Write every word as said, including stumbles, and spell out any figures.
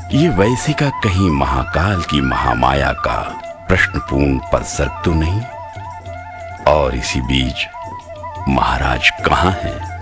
ये वैसी का कहीं महाकाल की महामाया का प्रश्नपूर्ण पदसर्ग तो नहीं? और इसी बीच महाराज कहाँ हैं?